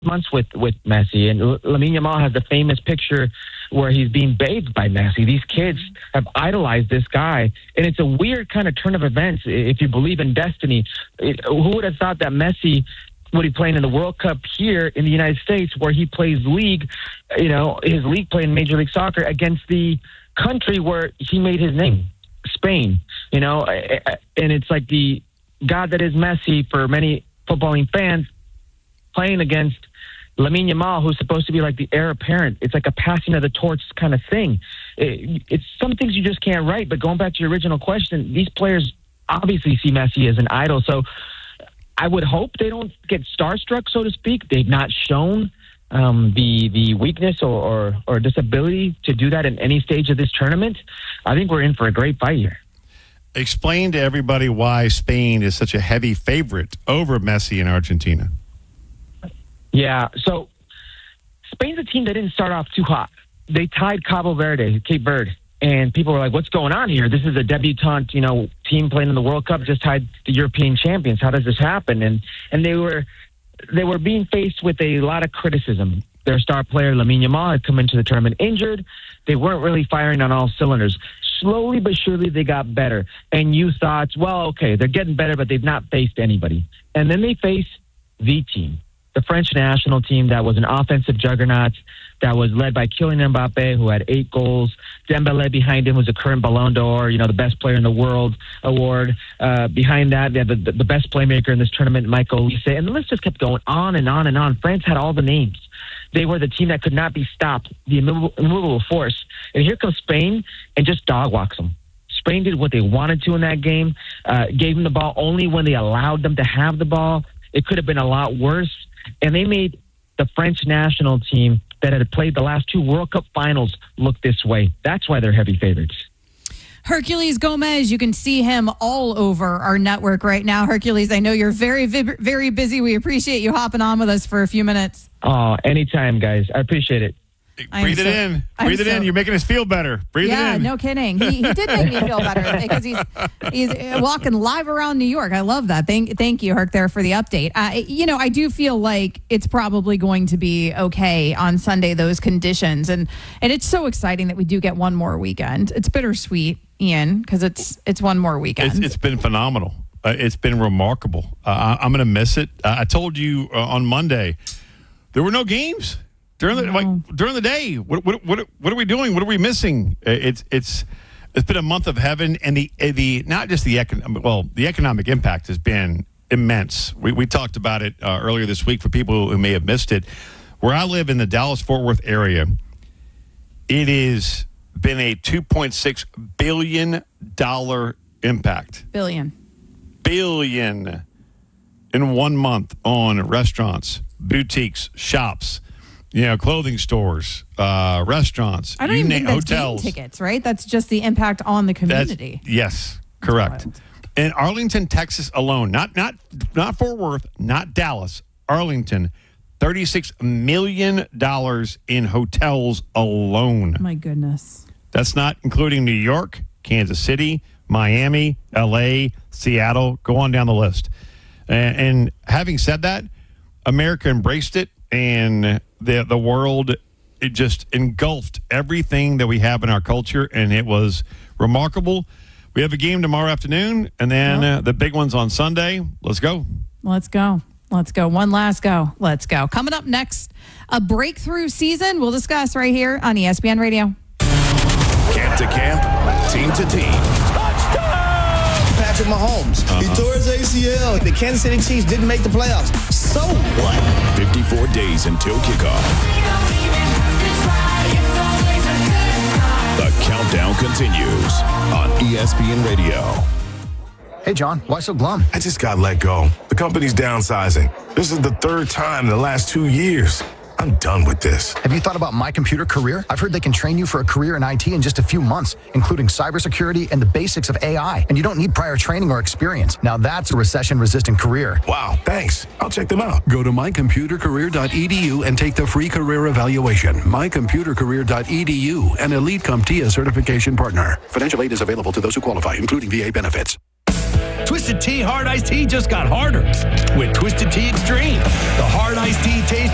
months with Messi, and Lamine Yamal has the famous picture where he's being bathed by Messi. These kids have idolized this guy, and it's a weird kind of turn of events if you believe in destiny. Who would have thought that Messi would be playing in the World Cup here in the United States, where he plays league, his league play in Major League Soccer against the country where he made his name, Spain, and it's like the God that is Messi for many footballing fans playing against Lamine Yamal, who's supposed to be like the heir apparent. It's like a passing of the torch kind of thing. It's some things you just can't write, but going back to your original question, these players obviously see Messi as an idol, so I would hope they don't get starstruck, so to speak. They've not shown the weakness or disability to do that in any stage of this tournament. I think we're in for a great fight here. Explain to everybody why Spain is such a heavy favorite over Messi in Argentina. Yeah, so Spain's a team that didn't start off too hot. They tied Cape Verde, and people were like, what's going on here? This is a debutante, team playing in the World Cup, just tied the European champions. How does this happen? And they were being faced with a lot of criticism. Their star player, Lamine Yamal, had come into the tournament injured. They weren't really firing on all cylinders. Slowly but surely, they got better. And you thought, well, okay, they're getting better, but they've not faced anybody. And then they face the team, the French national team that was an offensive juggernaut, that was led by Kylian Mbappe, who had 8 goals. Dembélé behind him was a current Ballon d'Or, the best player in the world award. Behind that, they had the best playmaker in this tournament, Michael Olise. And the list just kept going on and on and on. France had all the names. They were the team that could not be stopped, the immovable force. And here comes Spain and just dog walks them. Spain did what they wanted to in that game, gave them the ball only when they allowed them to have the ball. It could have been a lot worse. And they made the French national team that had played the last 2 World Cup finals look this way. That's why they're heavy favorites. Herculez Gomez, you can see him all over our network right now. Herculez, I know you're very, very busy. We appreciate you hopping on with us for a few minutes. Oh, anytime, guys. I appreciate it. Breathe it in. Breathe it in. You're making us feel better. Breathe it in. Yeah, no kidding. He did make me feel better because he's walking live around New York. I love that. Thank you, Herc, there for the update. I do feel like it's probably going to be okay on Sunday, those conditions. And it's so exciting that we do get one more weekend. It's bittersweet, Ian, because it's one more weekend. It's been phenomenal. It's been remarkable. I'm going to miss it. I told you on Monday, there were no games. During the day, what are we doing? What are we missing? It's been a month of heaven, and the not just the economic impact has been immense. We talked about it earlier this week for people who may have missed it. Where I live in the Dallas-Fort Worth area, it has been a $2.6 billion impact. Billion in 1 month on restaurants, boutiques, shops. Clothing stores, restaurants. I don't even think that's hotels. Game tickets, right? That's just the impact on the community. Yes, correct. In Arlington, Texas alone, not Fort Worth, not Dallas, Arlington, $36 million in hotels alone. My goodness. That's not including New York, Kansas City, Miami, L.A., Seattle. Go on down the list. And having said that, America embraced it. And the world, it just engulfed everything that we have in our culture, and it was remarkable. We have a game tomorrow afternoon, and then the big one's on Sunday. Let's go. Let's go. One last go. Let's go. Coming up next, a breakthrough season we'll discuss right here on ESPN Radio. Camp to camp, team to team. Patrick Mahomes. He tore his ACL. The Kansas City Chiefs didn't make the playoffs. So what? 54 days until kickoff. The countdown continues on ESPN Radio. Hey, John, why so glum? I just got let go. The company's downsizing. This is the 3rd time in the last 2 years. I'm done with this. Have you thought about My Computer Career? I've heard they can train you for a career in IT in just a few months, including cybersecurity and the basics of AI. And you don't need prior training or experience. Now that's a recession-resistant career. Wow, thanks. I'll check them out. Go to mycomputercareer.edu and take the free career evaluation. Mycomputercareer.edu, an Elite CompTIA certification partner. Financial aid is available to those who qualify, including VA benefits. Twisted Tea Hard Iced Tea just got harder with Twisted Tea Extreme. The hard iced tea taste